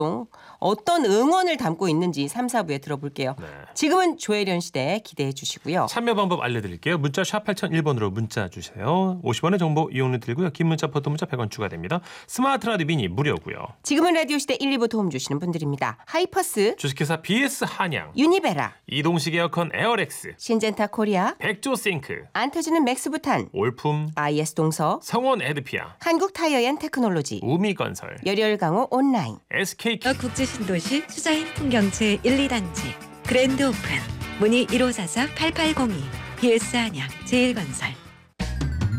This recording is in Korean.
어떤 응원을 담고 있는지 3, 4부에 들어볼게요. 네. 지금은 조혜련 시대 기대해 주시고요. 참여 방법 알려드릴게요. 문자 샵 8001번으로 문자 주세요. 50원의 정보 이용료 들고요. 긴 문자 포토 문자 100원 추가됩니다. 스마트 라디오 미니 무료고요. 지금은 라디오 시대 1, 2부 도움 주시는 분들입니다. 하이퍼스, 주식회사 BS 한양, 유니베라, 이동식 에어컨 에어렉스, 신젠타 코리아, 백조 싱크, 안 터지는 맥스부탄, 올품, IS 동서, 성원 에드피아, 한국 타이어앤테크놀로지, 우미건설, 열혈강호 온라인, SK 국제신도시 수자인 풍경채 1, 2단지 그랜드 오픈 문의 1544-8802 BS 한양 제1건설